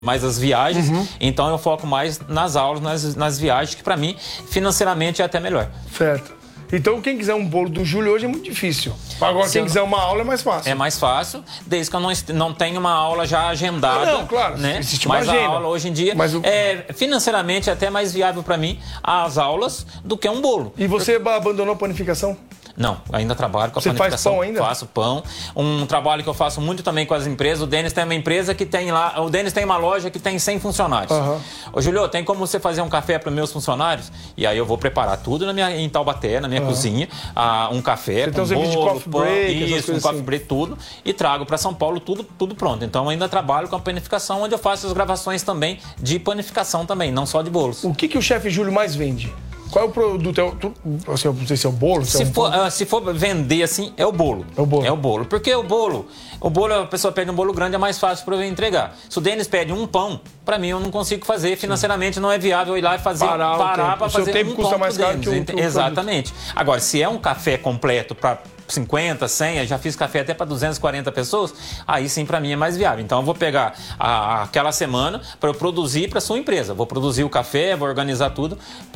mais as viagens, então eu foco mais nas aulas, nas viagens, que para mim, financeiramente, é até melhor. Certo. Então, quem quiser um bolo do Júlio hoje é muito difícil. Agora, quem quiser uma aula é mais fácil. É mais fácil, desde que eu não tenha uma aula já agendada. Não, claro, né? existe uma Mas agenda. a aula hoje em dia financeiramente é até mais viável para mim as aulas do que um bolo. E você abandonou a panificação? Não, ainda trabalho com a panificação. Você faz pão ainda? Faço pão. Um trabalho que eu faço muito também com as empresas. O Denis tem uma empresa que tem lá... O Denis tem uma loja que tem 100 funcionários. Ô, Julio, tem como você fazer um café para os meus funcionários? E aí eu vou preparar tudo em Taubaté, na minha cozinha. Um café, você tem uns bolo, de coffee break, isso, um coffee break, tudo. E trago para São Paulo tudo pronto. Então, eu ainda trabalho com a panificação, onde eu faço as gravações também de panificação também, não só de bolos. O que o chefe Júlio mais vende? Qual é o produto? Assim, eu não sei se é o bolo. Se for vender assim, é o bolo. É o bolo. Porque o bolo, a pessoa pede um bolo grande, é mais fácil para eu entregar. Se o Denis pede um pão, para mim eu não consigo fazer. Financeiramente não é viável ir lá e fazer parar para fazer tempo um custa pão mais caro que o exatamente. Agora, se é um café completo para 50, 100, eu já fiz café até para 240 pessoas, aí sim para mim é mais viável. Então eu vou pegar aquela semana para eu produzir para sua empresa. Vou produzir o café, vou organizar tudo.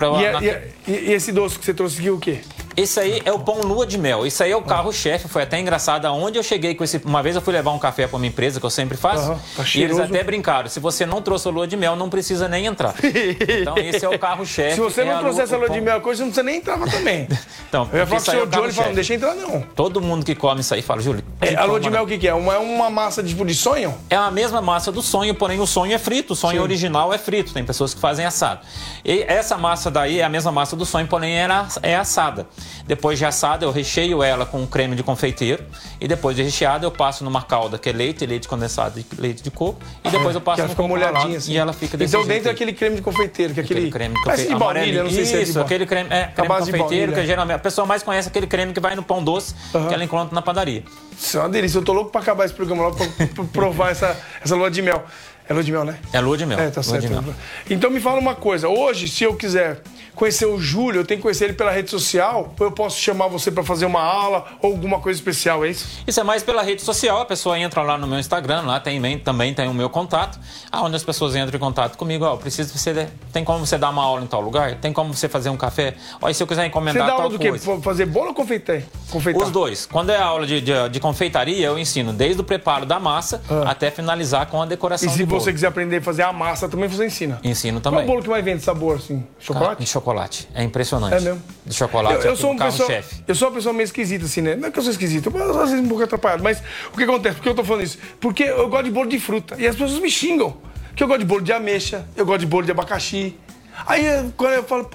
E esse doce que você trouxe aqui, o quê? Esse aí é o pão lua de mel. Isso aí é o carro-chefe. Foi até engraçado aonde eu cheguei com esse... Uma vez eu fui levar um café para uma empresa, que eu sempre faço, e eles até brincaram. Se você não trouxe a lua de mel, não precisa nem entrar. Então esse é o carro-chefe. Se você não trouxesse a lua de mel, você não precisa nem entrar também. Então, eu ia falar com o senhor Johnny e falar, não deixa entrar não. Todo mundo que come isso aí fala, Júlio... A lua de mel o que é? Uma massa tipo de sonho? É a mesma massa do sonho, porém o sonho é frito. O sonho original é frito. Tem pessoas que fazem assado. E essa massa daí é a mesma massa do sonho, porém é assada. Depois de assada, eu recheio ela com um creme de confeiteiro. E depois de recheada, eu passo numa calda, que é leite condensado e leite de coco. E depois eu passo no coco molhadinho assim. E ela fica desse jeito. Então dentro é aquele creme de confeiteiro, que é aquele creme de confeiteiro. De baunilha, não sei se é isso, aquele creme de confeiteiro, que geralmente a pessoa mais conhece aquele creme que vai no pão doce, que ela encontra na padaria. Isso é uma delícia. Eu tô louco pra acabar esse programa logo pra provar essa lua de mel. É lua de mel, né? É lua de mel. Tá certo. Então me fala uma coisa. Hoje, se eu quiser conhecer o Júlio, eu tenho que conhecer ele pela rede social, ou eu posso chamar você para fazer uma aula ou alguma coisa especial, é isso? Isso é mais pela rede social. A pessoa entra lá no meu Instagram, lá também tem o meu contato, onde as pessoas entram em contato comigo. Tem como você dar uma aula em tal lugar? Tem como você fazer um café? E se eu quiser encomendar tal coisa? Você dá aula do quê? Fazer bolo ou confeitar? Os dois. Quando é aula de confeitaria, eu ensino desde o preparo da massa até finalizar com a decoração do bolo. Se você quiser aprender a fazer a massa, também você ensina? Ensino também. Qual é o bolo que mais vende sabor, assim? Chocolate? De chocolate. É impressionante. É mesmo? De chocolate. Eu sou uma pessoa meio esquisita, assim, né? Não é que eu sou esquisito, eu às vezes um pouco atrapalhado. Mas o que acontece? Por que eu tô falando isso? Porque eu gosto de bolo de fruta. E as pessoas me xingam. Que eu gosto de bolo de ameixa, eu gosto de bolo de abacaxi. Aí, quando eu falo,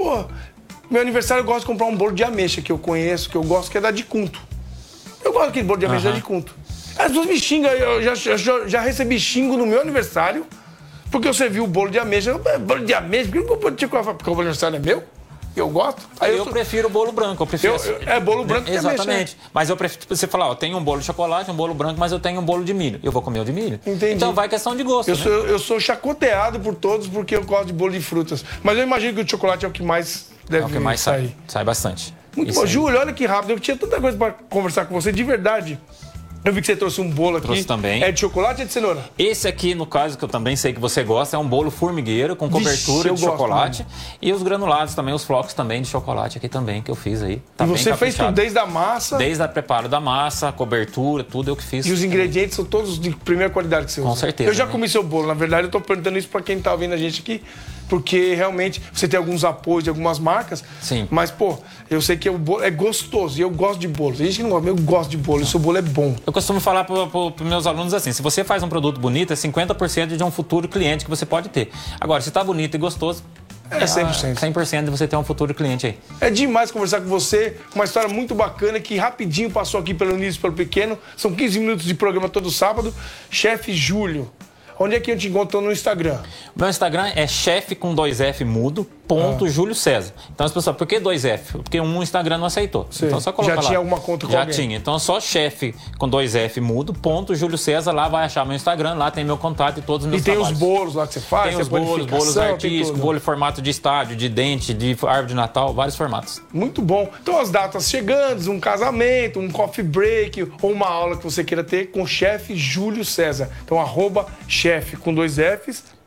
meu aniversário eu gosto de comprar um bolo de ameixa que eu conheço, que eu gosto, que é da Dicunto. Eu gosto daquele bolo de ameixa da Dicunto. As pessoas me xingam, eu já recebi xingo no meu aniversário, porque eu servi o bolo de ameixa. Bolo de ameixa? Por que eu vou te falar? Porque o aniversário é meu? Eu gosto. Aí eu prefiro o bolo branco. Bolo branco que exatamente. Mas eu prefiro você falar, eu tenho um bolo de chocolate, um bolo branco, mas eu tenho um bolo de milho. Eu vou comer o de milho. Entendi. Então vai questão de gosto. Eu sou chacoteado por todos porque eu gosto de bolo de frutas. Mas eu imagino que o chocolate é o que mais deve sair. É o que mais sai. Sai bastante. Muito bom. Júlio, olha que rápido. Eu tinha tanta coisa para conversar com você, de verdade. Eu vi que você trouxe um bolo aqui. Trouxe também. É de chocolate ou é de cenoura? Esse aqui, no caso, que eu também sei que você gosta, é um bolo formigueiro com cobertura de chocolate. E os granulados também, os flocos também de chocolate aqui também, que eu fiz aí. Tá, e você fez tudo, desde a massa? Desde o preparo da massa, a cobertura, tudo eu que fiz. E os ingredientes são todos de primeira qualidade que você usa? Com certeza. Eu já comi seu bolo, na verdade eu tô perguntando isso para quem tá vendo a gente aqui, porque realmente você tem alguns apoios de algumas marcas. Sim. Mas, eu sei que o bolo é gostoso e eu gosto de bolo. Tem gente que não gosta, eu gosto de bolo, e seu bolo é bom. Eu costumo falar para os meus alunos assim, se você faz um produto bonito, é 50% de um futuro cliente que você pode ter. Agora, se tá bonito e gostoso, é 100%. 100% de você ter um futuro cliente aí. É demais conversar com você, uma história muito bacana que rapidinho passou aqui pelo Início pelo Pequeno. São 15 minutos de programa todo sábado. Chefe Júlio. Onde é que eu te encontro no Instagram? Meu Instagram é chefe com 2F mudo, Júlio César. Então as pessoas, por que 2F? Porque um Instagram não aceitou. Sim. Então só coloca já lá. Tinha alguma conta com Já alguém? tinha. Então só chefe com 2F mudo, Júlio César, lá vai achar meu Instagram, lá tem meu contato e todos os meus trabalhos. E tem os bolos lá que você faz? Tem os bolos artísticos, bolo em formato de estádio, de dente, de árvore de Natal, vários formatos. Muito bom. Então as datas chegando, um casamento, um coffee break ou uma aula que você queira ter com o chefe Júlio César. Então @chefe com 2Fs